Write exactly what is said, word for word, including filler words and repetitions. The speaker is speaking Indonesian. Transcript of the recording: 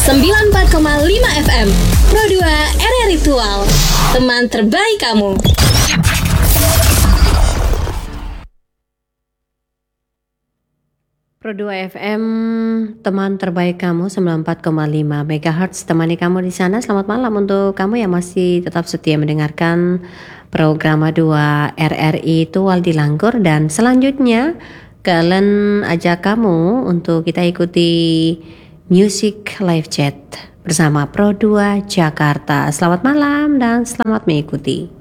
sembilan puluh empat koma lima F M Pro dua R R Ritual, teman terbaik kamu. Pro dua F M, teman terbaik kamu, sembilan puluh empat koma lima megahertz, temani kamu di sana. Selamat malam untuk kamu yang masih tetap setia mendengarkan program dua R R I Tual di Langgur. Dan selanjutnya kalian ajak kamu untuk kita ikuti Music Live Chat bersama Pro dua Jakarta. Selamat malam dan selamat mengikuti.